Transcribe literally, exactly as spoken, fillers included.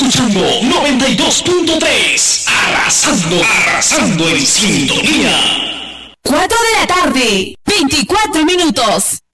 escuchando noventa y dos punto tres. Arrasando, arrasando en sintonía. cuatro de la tarde, veinticuatro minutos.